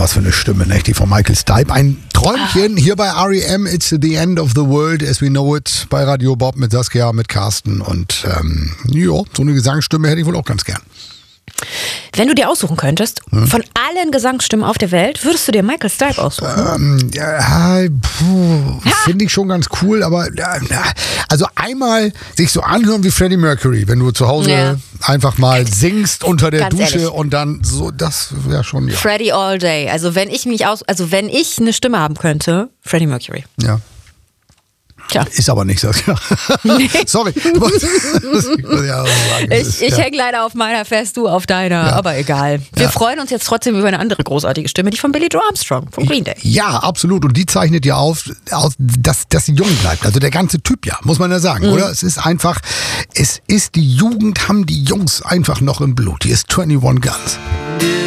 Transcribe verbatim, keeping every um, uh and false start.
was für eine Stimme, nicht? Die von Michael Stipe. Ein Träumchen hier bei R E M. It's the end of the world as we know it. Bei Radio Bob mit Saskia, mit Carsten. Und ähm, ja, so eine Gesangsstimme hätte ich wohl auch ganz gern. Wenn du dir aussuchen könntest, hm? von allen Gesangsstimmen auf der Welt, würdest du dir Michael Stipe aussuchen? Ähm, ja, finde ich schon ganz cool, aber ja, also einmal sich so anhören wie Freddie Mercury, wenn du zu Hause ja. einfach mal singst unter der ganz Dusche ehrlich. Und dann so, das wäre schon, ja. Freddie all day. Also wenn ich mich aus, also wenn ich eine Stimme haben könnte, Freddie Mercury. Ja. Tja. Ist aber nicht so. Nee. Sorry. Ich, ich, ich ja. hänge leider auf meiner fest, du auf deiner, ja. aber egal. Wir ja. freuen uns jetzt trotzdem über eine andere großartige Stimme, die von Billy Joe Armstrong, von Green Day. Ja, absolut. Und die zeichnet ja auf, dass, dass sie jung bleibt. Also der ganze Typ ja, muss man ja sagen, mhm. oder? Es ist einfach, es ist die Jugend, haben die Jungs einfach noch im Blut. Hier ist einundzwanzig Guns.